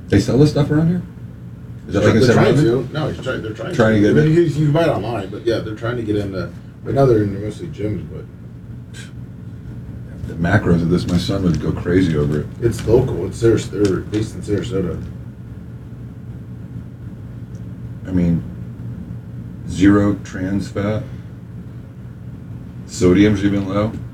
They sell this stuff around here? Is that like a They're trying 7-Eleven? to. No, they're trying, Trying to get I mean, it? you can buy it online, but yeah, they're trying to get into. Right now, they're in mostly gyms, but The macros of this, my son would go crazy over it. it's local. They're based in Sarasota. I mean, 0 trans fat. Sodium's even low.